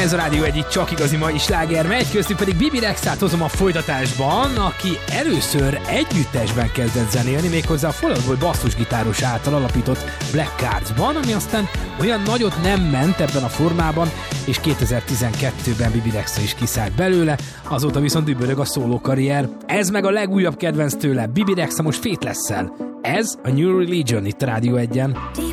Ez a Rádió egyik csak igazi mai sláger megy, köztük pedig Bibi Rexát hozom a folytatásban, aki először együttesben kezdett zenélni, méghozzá a Fall Out Boy basszusgitáros által alapított Black Cardsban, ami aztán olyan nagyot nem ment ebben a formában, és 2012-ben Bibi Rexa is kiszállt belőle, azóta viszont dübörög a szóló karrier. Ez meg a legújabb kedvenc tőle, Bibi Rexa most Faithless-szel. Ez a New Religion itt a Rádió 1-en.